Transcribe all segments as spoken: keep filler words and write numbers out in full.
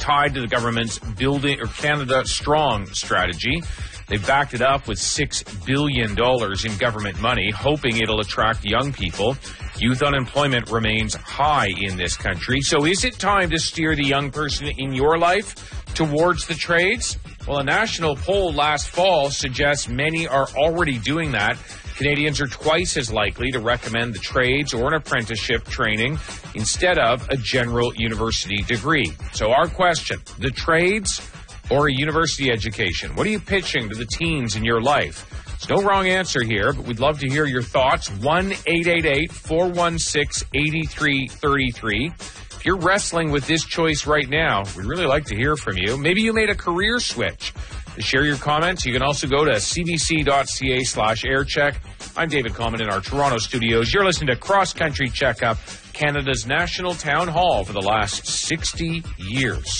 tied to the government's Building or Canada Strong strategy. They backed it up with six billion dollars in government money, hoping it'll attract young people. Youth unemployment remains high in this country. So is it time to steer the young person in your life towards the trades? Well, a national poll last fall suggests many are already doing that. Canadians are twice as likely to recommend the trades or an apprenticeship training instead of a general university degree. So our question, the trades or a university education? What are you pitching to the teens in your life? There's no wrong answer here, but we'd love to hear your thoughts. one eight eight eight, four one six, eight three three three. If you're wrestling with this choice right now, we'd really like to hear from you. Maybe you made a career switch. To share your comments, you can also go to cbc.ca slash aircheck. I'm David Coleman in our Toronto studios. You're listening to Cross Country Checkup, Canada's national town hall for the last sixty years.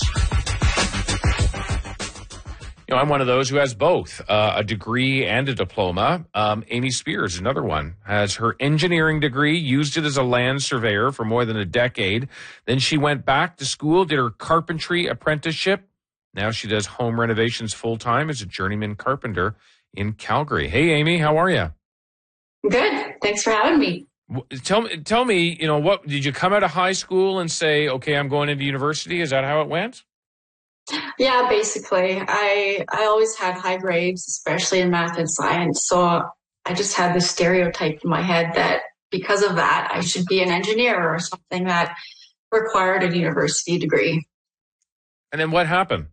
You know, I'm one of those who has both, uh, a degree and a diploma. Um, Amy Spears, another one, has her engineering degree, used it as a land surveyor for more than a decade. Then she went back to school, did her carpentry apprenticeship. Now she does home renovations full-time as a journeyman carpenter in Calgary. Hey, Amy, how are you? Good. Thanks for having me. Tell me, tell me, you know, what did you come out of high school and say, okay, I'm going into university? Is that how it went? Yeah, basically. I I always had high grades, especially in math and science. So I just had this stereotype in my head that because of that, I should be an engineer or something that required a university degree. And then what happened?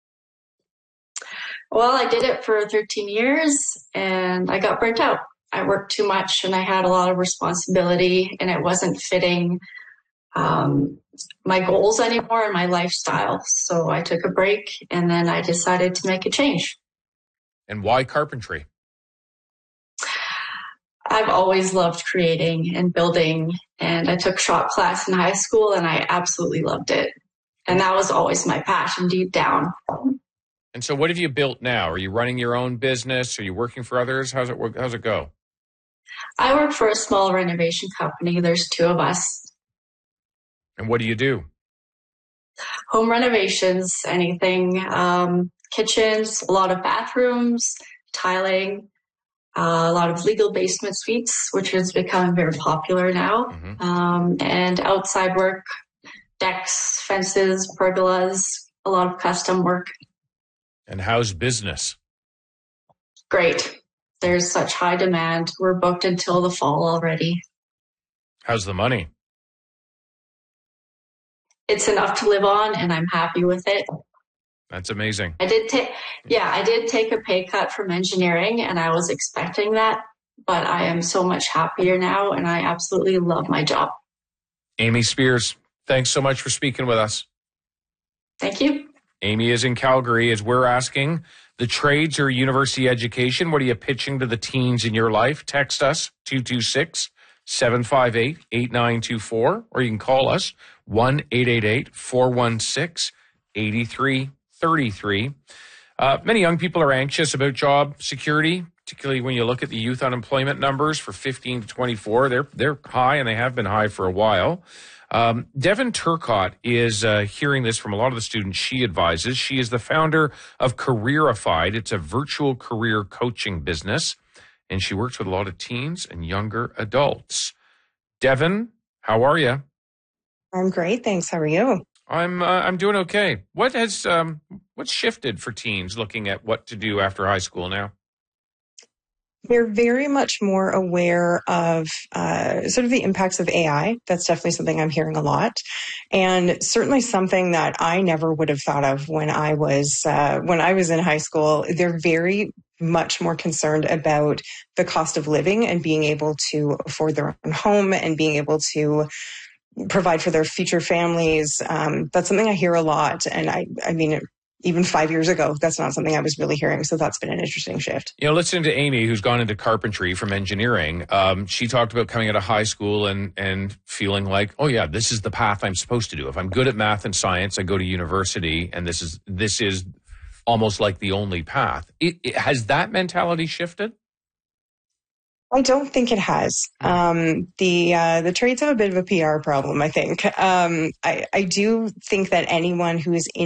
Well, I did it for thirteen years and I got burnt out. I worked too much and I had a lot of responsibility and it wasn't fitting um, my goals anymore and my lifestyle. So I took a break and then I decided to make a change. And why carpentry? I've always loved creating and building, and I took shop class in high school and I absolutely loved it. And that was always my passion deep down. And so what have you built now? Are you running your own business? Are you working for others? How's it work? How's it go? I work for a small renovation company. There's two of us. And what do you do? Home renovations, anything, um, kitchens, a lot of bathrooms, tiling, uh, a lot of legal basement suites, which is becoming very popular now, mm-hmm. um, and outside work, decks, fences, pergolas, a lot of custom work. And how's business? Great. There's such high demand. We're booked until the fall already. How's the money? It's enough to live on, and I'm happy with it. That's amazing. I did take, yeah, I did take a pay cut from engineering, and I was expecting that, but I am so much happier now, and I absolutely love my job. Amy Spears, thanks so much for speaking with us. Thank you. Amy is in Calgary as we're asking the trades or university education. What are you pitching to the teens in your life? Text us two two six, seven five eight, eight nine two four, or you can call us one eight eight eight, four one six, eight three three three. Uh, many young people are anxious about job security, particularly when you look at the youth unemployment numbers for fifteen to twenty-four. They're, they're high, and they have been high for a while. Um, Devin Turcott is uh, hearing this from a lot of the students she advises. She is the founder of Careerified. It's a virtual career coaching business, and she works with a lot of teens and younger adults. Devin, how are you? I'm great, thanks. How are you? I'm uh, I'm doing okay. What has um what's shifted for teens looking at what to do after high school now? They're very much more aware of uh, sort of the impacts of A I. That's definitely something I'm hearing a lot, and certainly something that I never would have thought of when I was uh, when I was in high school. They're very much more concerned about the cost of living and being able to afford their own home and being able to provide for their future families. Um, that's something I hear a lot, and I I mean. Even five years ago, that's not something I was really hearing. So that's been an interesting shift. You know, listening to Amy, who's gone into carpentry from engineering, um, she talked about coming out of high school and, and feeling like, oh yeah, this is the path I'm supposed to do. If I'm good at math and science, I go to university, and this is this is almost like the only path. It, it, has that mentality shifted? I don't think it has. Um, the uh, the trades have a bit of a P R problem, I think. Um, I, I do think that anyone who is in